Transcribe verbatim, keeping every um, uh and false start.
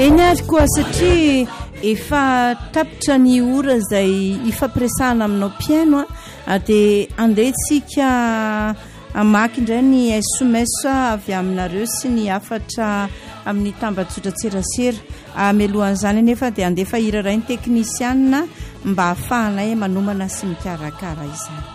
eny ary koa satria efa tapitra ny ora izay ifampiresahana aminao piano a dia andehantsika amaky indray ny S M S avy aminareo sy ny afatra amin'ny tambazotra tserasera amelohan'izany anefa dia andefa hira iray ny teknisianina mba hahafahanay manomana sy mikarakara izany.